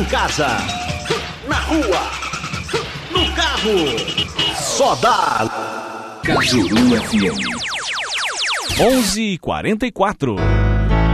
Em casa, na rua, no carro, só dá Cajuru FM. 11h44.